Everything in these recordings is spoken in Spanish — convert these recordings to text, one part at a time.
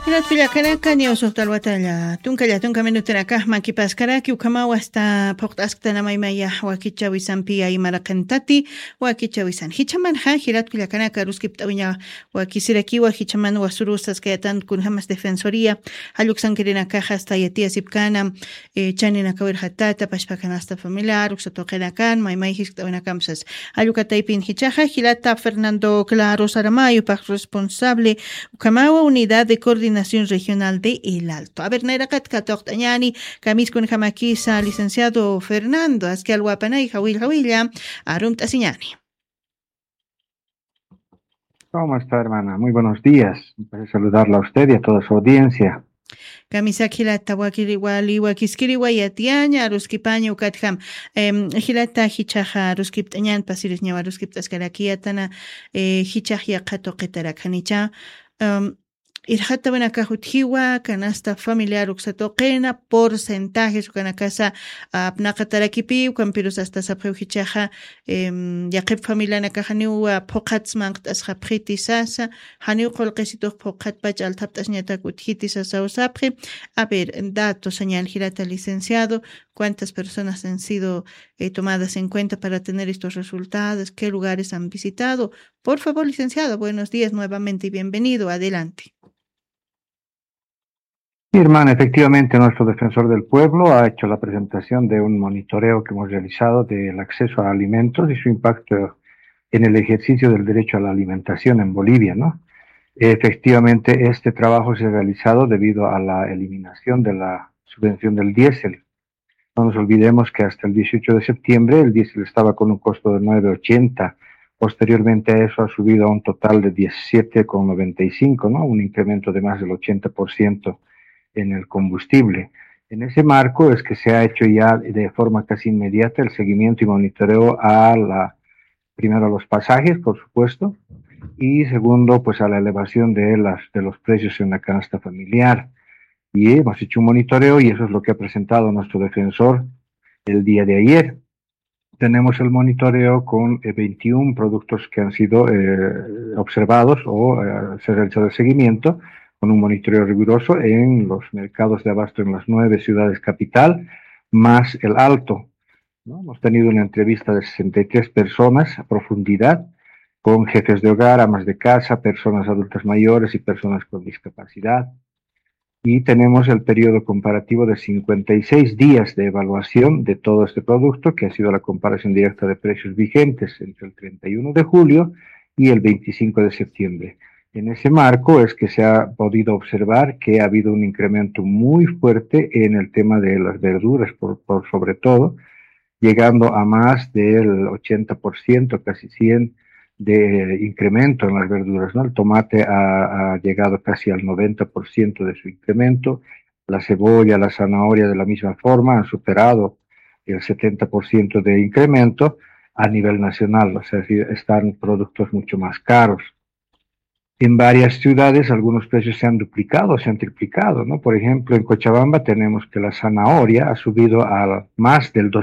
Hiratpillakaraqa ñawsuqta alwatalla tunka minutaraqaq makipaskaraki ukamaw hasta phuqt'asqtana maymayaq wakichawisanpi aymaraqantati wakichawisan hichamanja hiratpillakaraqa ruskipt'awiña wakisirakiwa hichaman wasurusas kayatan kunhamas defensoría halluksankirinakaq hasta yatia sipkana chaninaka wirhatata pashpakanasta familiar uksatoqinakan maymay hisp't'awinakamsas hallukataypin hichaqa Hilata Fernando Claro Saramayo responsable ukamawa unidad de coordinación regional de El Alto. A ver, Nairakat Katoktañani, Kamiskun Jamakisa, licenciado Fernando, Asquial Guapanay, Jawilla, Arum Tasiñani. ¿Cómo está, hermana? Muy buenos días. Un placer saludarla a usted y a toda su audiencia. Kamisakilata wakiriwali wakiskiriwayatiaña ruskipaña ukatham hilata hichaja ruskiptañan pasirisñawa ruskiptaskarakiatana hichaj yaqatoqitarakanicha Irhata benakahuthiwa canasta familiar uksatoqena porcentajes ukanakasa apnaqatarakipi ukampirus hasta saphuhichaja yaqip familia nakahaniwa phoqatsman qtasqa phitisasa haniu qolqesituq phoqat pach altaptasñatak uthitisasa usaphi. A ver, datos señal Hirata licenciado, cuántas personas han sido tomadas en cuenta para tener estos resultados, qué lugares han visitado. Por favor, licenciado, buenos días nuevamente y bienvenido. Adelante. Sí, hermana, efectivamente nuestro defensor del pueblo ha hecho la presentación de un monitoreo que hemos realizado del acceso a alimentos y su impacto en el ejercicio del derecho a la alimentación en Bolivia, ¿no? Efectivamente, este trabajo se ha realizado debido a la eliminación de la subvención del diésel. No nos olvidemos que hasta el 18 de septiembre el diésel estaba con un costo de 9,80. Posteriormente a eso ha subido a un total de 17,95, ¿no? Un incremento de más del 80% en el combustible. En ese marco es que se ha hecho ya de forma casi inmediata el seguimiento y monitoreo primero a los pasajes, por supuesto, y segundo, pues a la elevación de los precios en la canasta familiar. Y hemos hecho un monitoreo y eso es lo que ha presentado nuestro defensor el día de ayer. Tenemos el monitoreo con 21 productos que han sido observados o se ha realizado el seguimiento con un monitoreo riguroso en los mercados de abasto en las 9 ciudades capital, más el Alto, ¿no? Hemos tenido una entrevista de 63 personas a profundidad, con jefes de hogar, amas de casa, personas adultas mayores y personas con discapacidad. Y tenemos el periodo comparativo de 56 días de evaluación de todo este producto, que ha sido la comparación directa de precios vigentes entre el 31 de julio y el 25 de septiembre. En ese marco es que se ha podido observar que ha habido un incremento muy fuerte en el tema de las verduras, por sobre todo, llegando a más del 80%, casi 100% de incremento en las verduras, ¿no? El tomate ha llegado casi al 90% de su incremento, la cebolla, la zanahoria de la misma forma han superado el 70% de incremento a nivel nacional, o sea, están productos mucho más caros. En varias ciudades algunos precios se han duplicado, se han triplicado, ¿no? Por ejemplo, en Cochabamba tenemos que la zanahoria ha subido a más del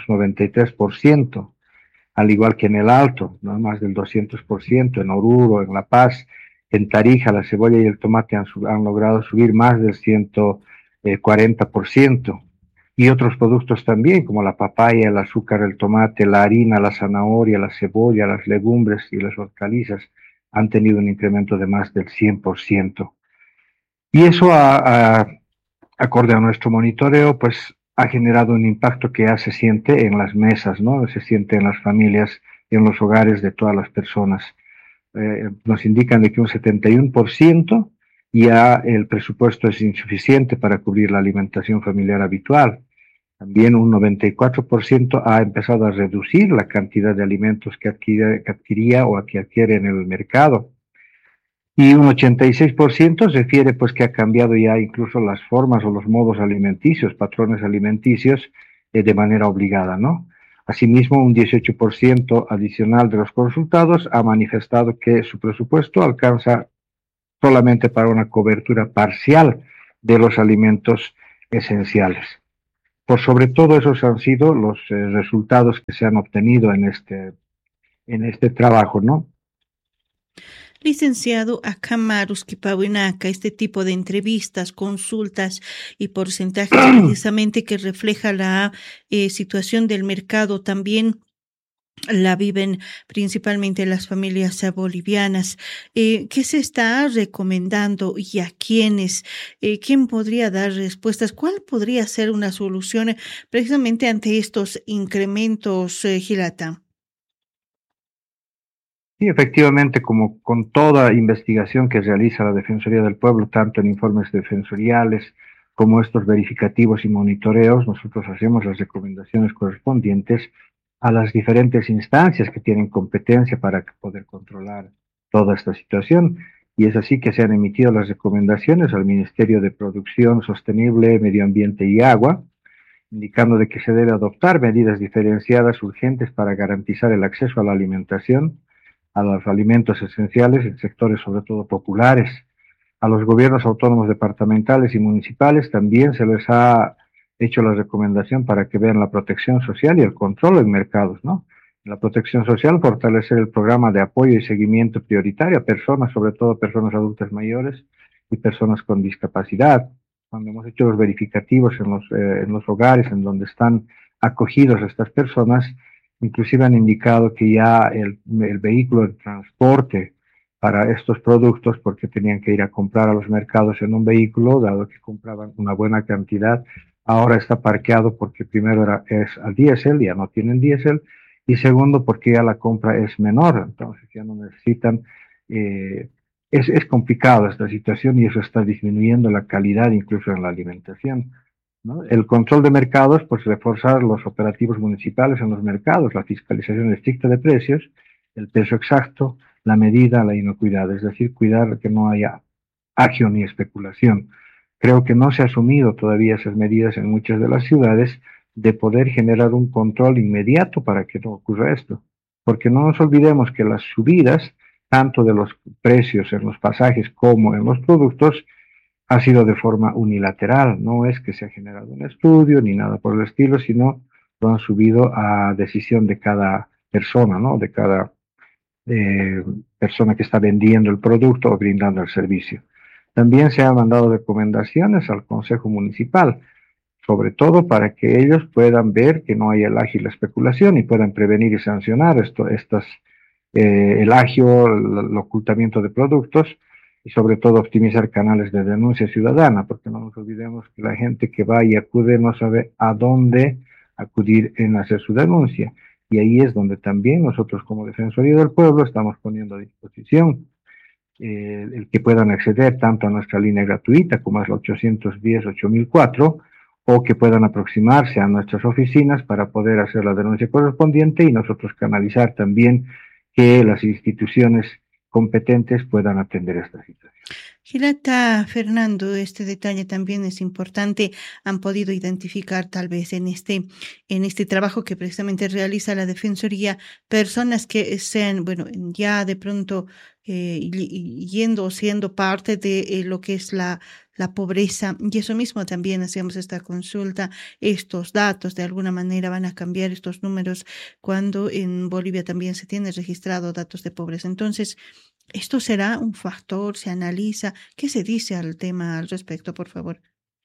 293%, al igual que en el Alto, ¿no? Más del 200%, en Oruro, en La Paz, en Tarija, la cebolla y el tomate han logrado subir más del 140%. Y otros productos también, como la papaya, el azúcar, el tomate, la harina, la zanahoria, la cebolla, las legumbres y las hortalizas, han tenido un incremento de más del 100%. Y eso, acorde a nuestro monitoreo, pues ha generado un impacto que ya se siente en las mesas, ¿no? Se siente en las familias y en los hogares de todas las personas. Nos indican de que un 71% ya el presupuesto es insuficiente para cubrir la alimentación familiar habitual. También un 94% ha empezado a reducir la cantidad de alimentos que adquiría o que adquiere en el mercado. Y un 86% refiere pues que ha cambiado ya incluso las formas o los modos alimenticios, patrones alimenticios, de manera obligada, ¿no? Asimismo, un 18% adicional de los consultados ha manifestado que su presupuesto alcanza solamente para una cobertura parcial de los alimentos esenciales. Por sobre todo, esos han sido los resultados que se han obtenido en este trabajo, ¿no? Licenciado Akamarus Kipawinaka, este tipo de entrevistas, consultas y porcentajes precisamente que refleja la situación del mercado también la viven principalmente las familias bolivianas. ¿Qué se está recomendando y a quiénes? ¿Quién podría dar respuestas? ¿Cuál podría ser una solución precisamente ante estos incrementos, Gilata? Sí, efectivamente, como con toda investigación que realiza la Defensoría del Pueblo, tanto en informes defensoriales como estos verificativos y monitoreos, nosotros hacemos las recomendaciones correspondientes a las diferentes instancias que tienen competencia para poder controlar toda esta situación. Y es así que se han emitido las recomendaciones al Ministerio de Producción Sostenible, Medio Ambiente y Agua, indicando de que se debe adoptar medidas diferenciadas urgentes para garantizar el acceso a la alimentación, a los alimentos esenciales en sectores sobre todo populares. A los gobiernos autónomos departamentales y municipales también se les ha hecho la recomendación para que vean la protección social y el control en mercados, ¿no? La protección social, fortalecer el programa de apoyo y seguimiento prioritario a personas, sobre todo personas adultas mayores y personas con discapacidad. Cuando hemos hecho los verificativos en los hogares en donde están acogidos estas personas, inclusive han indicado que ya el vehículo de transporte para estos productos, porque tenían que ir a comprar a los mercados en un vehículo, dado que compraban una buena cantidad, ahora está parqueado porque primero es a diésel, ya no tienen diésel, y segundo porque ya la compra es menor, entonces ya no necesitan, es complicado esta situación y eso está disminuyendo la calidad incluso en la alimentación. ¿No? El control de mercados, pues reforzar los operativos municipales en los mercados, la fiscalización estricta de precios, el peso exacto, la medida, la inocuidad, es decir, cuidar que no haya agio ni especulación. Creo que no se ha asumido todavía esas medidas en muchas de las ciudades de poder generar un control inmediato para que no ocurra esto. Porque no nos olvidemos que las subidas, tanto de los precios en los pasajes como en los productos, ha sido de forma unilateral, no es que se ha generado un estudio ni nada por el estilo, sino lo han subido a decisión de cada persona, ¿no? De cada eh, persona que está vendiendo el producto o brindando el servicio. También se han mandado recomendaciones al Consejo Municipal, sobre todo para que ellos puedan ver que no hay el agio y la especulación y puedan prevenir y sancionar el agio, el ocultamiento de productos y sobre todo optimizar canales de denuncia ciudadana, porque no nos olvidemos que la gente que va y acude no sabe a dónde acudir en hacer su denuncia. Y ahí es donde también nosotros como Defensoría del Pueblo estamos poniendo a disposición el que puedan acceder tanto a nuestra línea gratuita como es la 810-8004 o que puedan aproximarse a nuestras oficinas para poder hacer la denuncia correspondiente y nosotros canalizar también que las instituciones competentes puedan atender esta situación. Gilata, Fernando, este detalle también es importante. Han podido identificar tal vez en este trabajo que precisamente realiza la Defensoría, personas que sean, bueno, ya de pronto yendo o siendo parte de lo que es la pobreza. Y eso mismo también hacíamos esta consulta. Estos datos de alguna manera van a cambiar estos números cuando en Bolivia también se tiene registrado datos de pobreza. Entonces, ¿esto será un factor? ¿Se analiza? ¿Qué se dice al tema al respecto, por favor?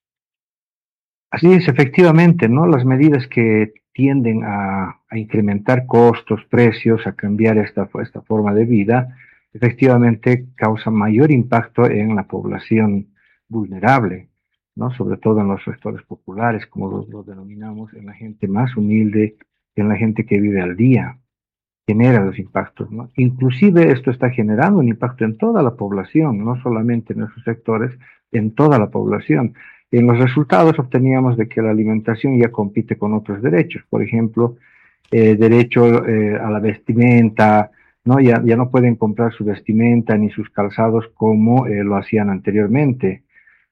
Así es, efectivamente, ¿no? Las medidas que tienden a incrementar costos, precios, a cambiar esta forma de vida, efectivamente causan mayor impacto en la población vulnerable, ¿no? Sobre todo en los sectores populares, como los denominamos, en la gente más humilde, en la gente que vive al día, genera los impactos, ¿no? Inclusive esto está generando un impacto en toda la población, no solamente en esos sectores, en toda la población. En los resultados obteníamos de que la alimentación ya compite con otros derechos, por ejemplo, derecho a la vestimenta, ¿no? Ya no pueden comprar su vestimenta ni sus calzados como lo hacían anteriormente.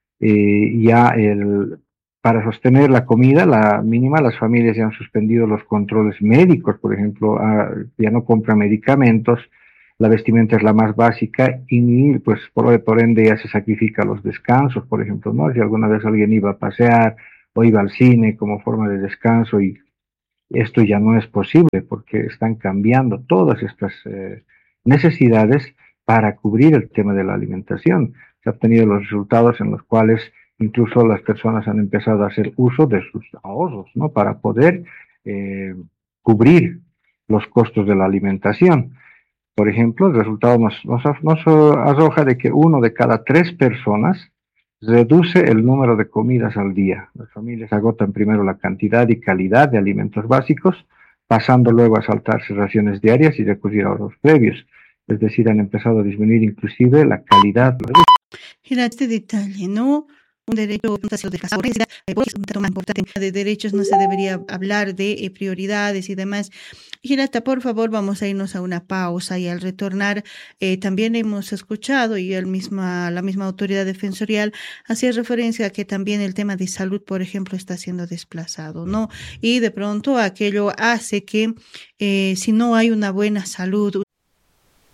Ya para sostener la comida, la mínima, las familias ya han suspendido los controles médicos, por ejemplo, ya no compran medicamentos, la vestimenta es la más básica y pues por ende ya se sacrifica los descansos, por ejemplo, ¿no? Si alguna vez alguien iba a pasear o iba al cine como forma de descanso y esto ya no es posible porque están cambiando todas estas necesidades para cubrir el tema de la alimentación. Se han obtenido los resultados en los cuales incluso las personas han empezado a hacer uso de sus ahorros, ¿no? Para poder cubrir los costos de la alimentación. Por ejemplo, el resultado nos arroja de que 1 de cada 3 personas reduce el número de comidas al día. Las familias agotan primero la cantidad y calidad de alimentos básicos, pasando luego a saltarse raciones diarias y recurrir a ahorros previos. Es decir, han empezado a disminuir inclusive la calidad. Mira este detalle, ¿no? Un derecho es un tema importante de derechos, no se debería hablar de prioridades y demás. Girata, por favor, vamos a irnos a una pausa y al retornar también hemos escuchado y la misma autoridad defensorial hacía referencia a que también el tema de salud, por ejemplo, está siendo desplazado, ¿no? Y de pronto aquello hace que si no hay una buena salud,